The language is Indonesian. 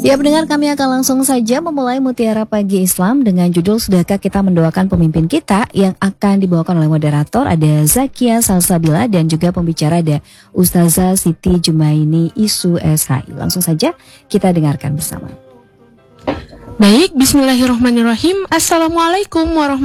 Ya pendengar, kami akan langsung saja memulai Mutiara Pagi Islam dengan judul Sudahkah Kita Mendoakan Pemimpin Kita, yang akan dibawakan oleh moderator ada Zakia Salsabila dan juga pembicara ada Ustazah Siti Jumaini Isu SHI. Langsung saja kita dengarkan bersama. Baik, bismillahirrahmanirrahim. Assalamualaikum warahmatullahi